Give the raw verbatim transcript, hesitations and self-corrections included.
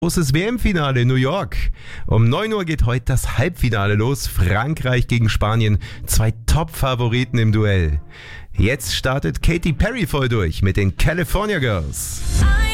Großes W M-Finale in New York. Um neun Uhr geht heute das Halbfinale los. Frankreich gegen Spanien. Zwei Top-Favoriten im Duell. Jetzt startet Katy Perry voll durch mit den California Girls.